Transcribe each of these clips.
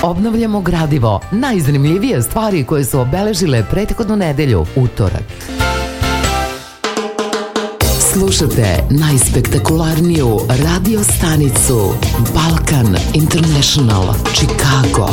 Obnavljamo gradivo, najzanimljivije stvari koje su obeležile prethodnu nedelju, utorak. Slušate najspektakularniju radio stanicu Balkan International, Chicago.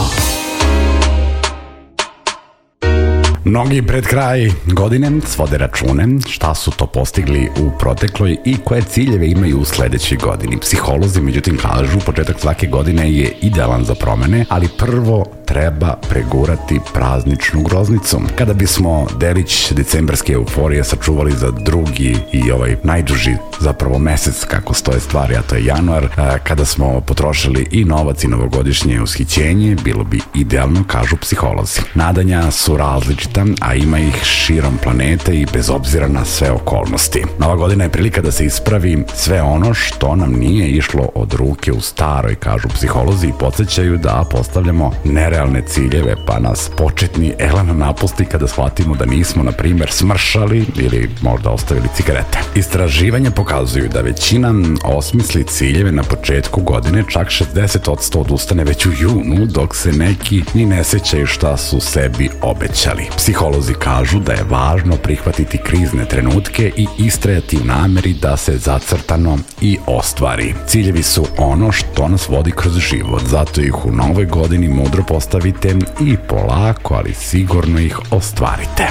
Mnogi pred kraj godine svode račune šta su to postigli u protekloj i koje ciljeve imaju u sledećoj godini. Psiholozi, međutim, kažu početak svake godine je idealan za promene, ali prvo treba pregurati prazničnu groznicu. Kada bismo delić decembarske euforije sačuvali za drugi i ovaj najduži zapravo mesec kako stoje stvari, a to je januar, kada smo potrošili i novac i novogodišnje ushićenje, bilo bi idealno, kažu psiholozi. Nadanja su različita, a ima ih širom planete i bez obzira na sve okolnosti. Nova godina je prilika da se ispravi sve ono što nam nije išlo od ruke u staroj, kažu psiholozi, i podsjećaju da postavljamo nerealne ciljeve, pa nas početni elan napusti kada shvatimo da nismo, na primjer, smršali ili možda ostavili cigarete. Istraživanja pokazuju da većina osmisli ciljeve na početku godine, čak 60% odustane već u junu, dok se neki ni ne sećaju šta su sebi obećali. Psiholozi kažu da je važno prihvatiti krizne trenutke i istrajati u nameri da se zacrtano i ostvari. Ciljevi su ono što nas vodi kroz život, zato ih u novoj godini mudro postavite i polako, ali sigurno ih ostvarite.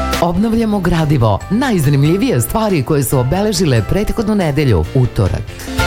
Obnavljamo gradivo, najzanimljivije stvari koje su obeležile prethodnu nedelju, utorak.